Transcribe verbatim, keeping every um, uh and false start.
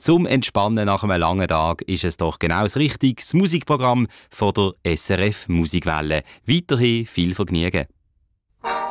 Zum Entspannen nach einem langen Tag ist es doch genau das Richtige, das Musikprogramm von der S R F Musikwelle. Weiterhin viel Vergnügen.